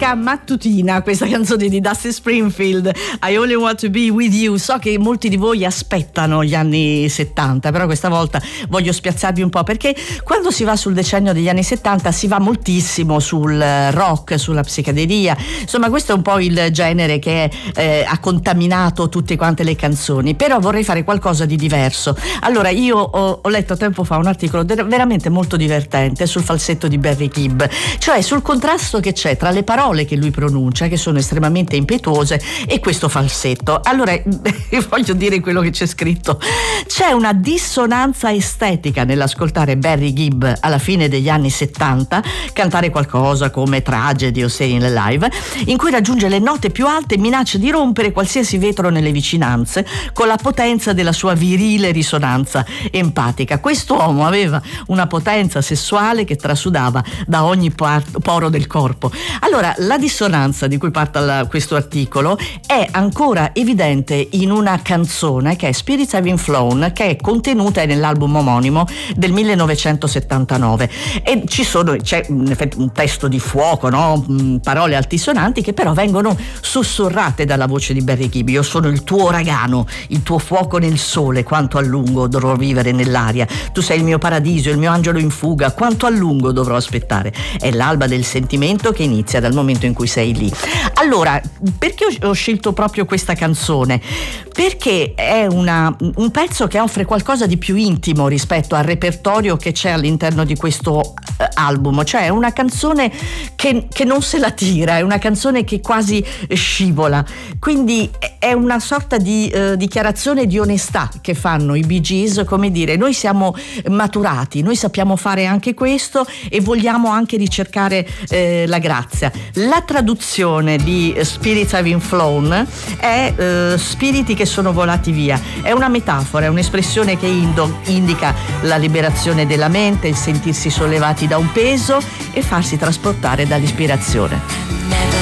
classica mattutina, questa canzone di Dusty Springfield, I Only Want to Be With You. So che molti di voi aspettano gli anni 70, però questa volta voglio spiazzarvi un po', perché quando si va sul decennio degli anni 70 si va moltissimo sul rock, sulla psichedelia, insomma questo è un po' il genere che ha contaminato tutte quante le canzoni, però vorrei fare qualcosa di diverso. Allora io ho letto tempo fa un articolo veramente molto divertente sul falsetto di Barry Gibb, cioè sul contrasto che c'è tra le parole che lui pronuncia, che sono estremamente impetuose, e questo falsetto. Allora voglio dire quello che c'è scritto: c'è una dissonanza estetica nell'ascoltare Barry Gibb alla fine degli anni 70 cantare qualcosa come Tragedy o Staying Alive, in cui raggiunge le note più alte e minaccia di rompere qualsiasi vetro nelle vicinanze con la potenza della sua virile risonanza empatica. Quest'uomo aveva una potenza sessuale che trasudava da ogni poro del corpo. Allora, la dissonanza di cui parla questo articolo è ancora evidente in una canzone che è Spirits Having Flown, che è contenuta nell'album omonimo del 1979, e c'è in effetti un testo di fuoco, no? Parole altisonanti che però vengono sussurrate dalla voce di Barry Gibb. Io sono il tuo uragano, il tuo fuoco nel sole, quanto a lungo dovrò vivere nell'aria, tu sei il mio paradiso, il mio angelo in fuga, quanto a lungo dovrò aspettare. È l'alba del sentimento che inizia dal momento in cui sei lì. Allora, perché ho scelto proprio questa canzone? Perché è un pezzo che offre qualcosa di più intimo rispetto al repertorio che c'è all'interno di questo album, cioè è una canzone che non se la tira, è una canzone che quasi scivola, quindi è una sorta di dichiarazione di onestà che fanno i Bee Gees, come dire: noi siamo maturati, noi sappiamo fare anche questo e vogliamo anche ricercare la grazia. La traduzione di Spirits Having Flown è spiriti che sono volati via, è una metafora, è un'espressione che indica la liberazione della mente, il sentirsi sollevati da un peso e farsi trasportare dall'ispirazione.